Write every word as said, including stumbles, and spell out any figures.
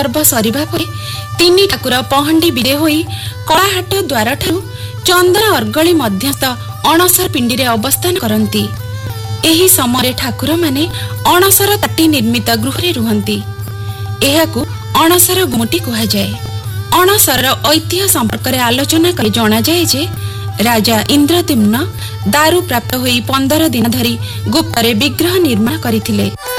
पर्व सरिबा परे तीन ठाकुर पहंडी विदे होई कलाहाट द्वार ठारू चंदन अर्गली मध्यस्थ अणसर पिंडी रे अवस्थान करती। एही समय ठाकुर माने अणसर ताटी निर्मित गृह रे रुहंती। एहाकु अणसर गुमुटी कहा जाए। अणसर ऐतिह्य संपर्क रे आलोचना कले जणा जाए जे राजा इंद्रद्युम्न दारू प्राप्त होई पंदर दिन धरी गुप्त रे विग्रह निर्माण करिथिले।